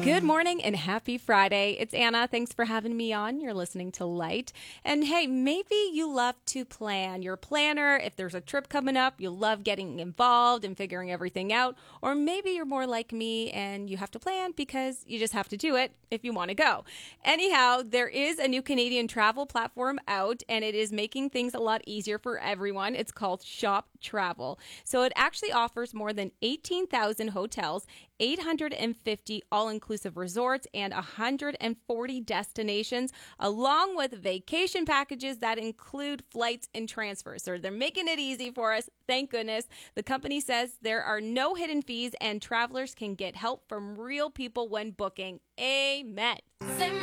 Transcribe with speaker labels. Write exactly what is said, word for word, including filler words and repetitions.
Speaker 1: Good morning and happy Friday. It's Anna. Thanks for having me on. You're listening to Light. And hey, maybe you love to plan. You're a planner. If there's a trip coming up, you love getting involved and figuring everything out. Or maybe you're more like me and you have to plan because you just have to do it if you want to go. Anyhow, there is a new Canadian travel platform out and it is making things a lot easier for everyone. It's called Shop Travel. So it actually offers more than eighteen thousand hotels, eight hundred fifty all-inclusive resorts, and one hundred forty destinations, along with vacation packages that include flights and transfers. So they're making it easy for us. Thank goodness. The company says there are no hidden fees and travelers can get help from real people when booking. Amen.